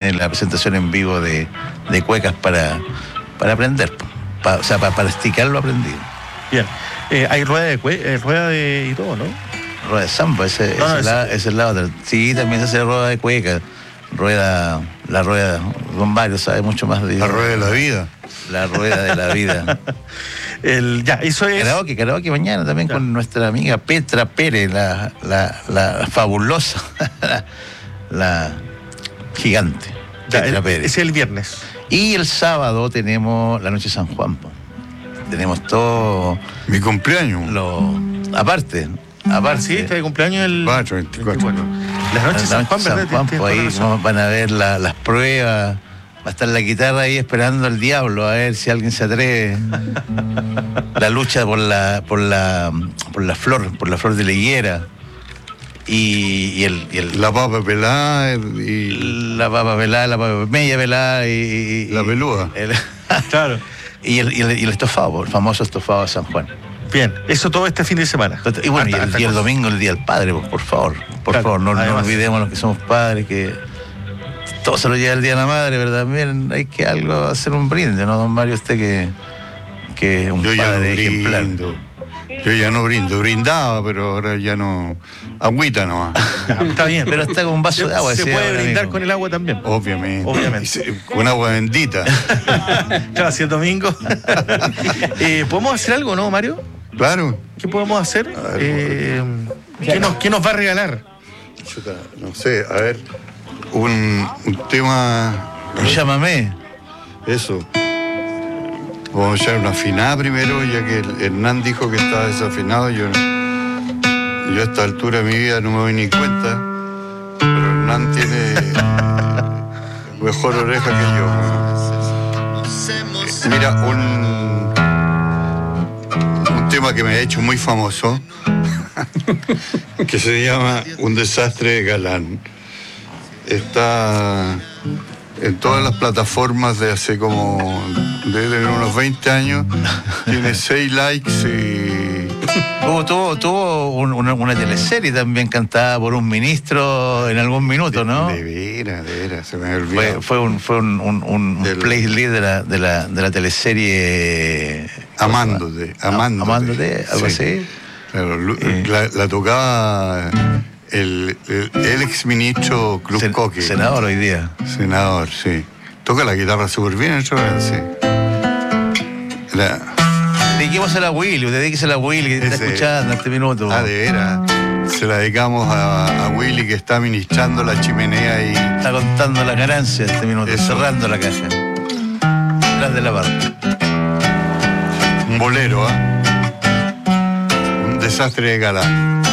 viene la presentación en vivo de cuecas para aprender, o sea, para esticar lo aprendido. Bien. Hay rueda de y todo, ¿no? Rueda de samba, ese es el lado. Sí, también se hace rueda de cueca. La rueda, Don Mario sabe mucho más de... La rueda de la vida. La rueda de la vida. Eso es... Karaoke mañana también con nuestra amiga Petra Pérez, la fabulosa, la gigante. Petra Pérez. Es el viernes. Y el sábado tenemos la noche de San Juan. Tenemos todo... Mi cumpleaños. Aparte, sí, está de cumpleaños el 24. La noche de San Juan, ¿verdad? Ahí van a ver las pruebas. Va a estar la guitarra ahí esperando al diablo a ver si alguien se atreve. La lucha por la flor de la higuera. Y la papa pelada la papa media pelada y la peluda. Claro. Y el estofado, el famoso estofado de San Juan. Bien, eso todo este fin de semana. Y bueno, y el domingo, el Día del Padre, por favor. Por favor, no olvidemos los que somos padres, que todo se lo lleva el Día de la Madre, pero también hay que hacer un brinde, ¿no, don Mario? Usted que es un padre ejemplar. Yo ya no brindaba, pero ahora ya no. Agüita nomás. Está bien. Pero está con un vaso de agua. Se puede brindar con el agua también. Obviamente. Con agua bendita. Claro, si el domingo. ¿Podemos hacer algo, no, Mario? Claro. ¿Qué podemos hacer? ¿Qué nos va a regalar? No sé, a ver. Un tema. Llámame. Eso. Vamos a echar una afinada primero, ya que Hernán dijo que estaba desafinado. Yo a esta altura de mi vida no me doy ni cuenta. Pero Hernán tiene mejor oreja que yo. Mira, un tema que me ha hecho muy famoso, que se llama Un desastre de galán. Está en todas las plataformas de hace como... Debe tener unos 20 años. Tiene 6 likes y... Tuvo una teleserie también cantada por un ministro en algún minuto, ¿no? De veras, se me olvidó. Fue un playlist de la teleserie... Amándote, algo sí. así. Claro, la tocaba el exministro Krupkowski. Senador hoy día. Senador, sí. Toca la guitarra súper bien, sí. Dediquemos a Willy, dedíquese a Willy, que está escuchando este minuto. De veras. Se la dedicamos a Willy, que está ministrando la chimenea y... Está contando la ganancia este minuto, cerrando la caja. Tras de la parte. Un bolero, Un desastre de galán.